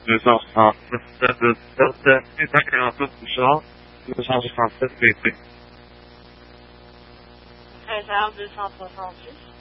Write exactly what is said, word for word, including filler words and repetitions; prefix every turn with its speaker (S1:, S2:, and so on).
S1: deux cent soixante-sept, deux cent quarante-huit Bouchard, deux cent soixante-sept P T.
S2: treize heures deux cent soixante-six.